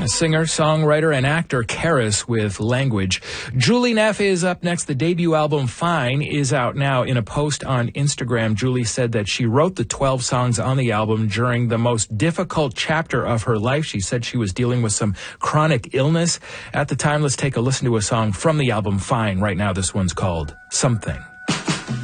Singer, songwriter, and actor Karis with Language. Julie Neff is up next. The debut album Fine is out now. In a post on Instagram, Julie said that she wrote the 12 songs on the album during the most difficult chapter of her life. She said she was dealing with some chronic illness at the time. Let's take a listen to a song from the album Fine right now. This one's called Something.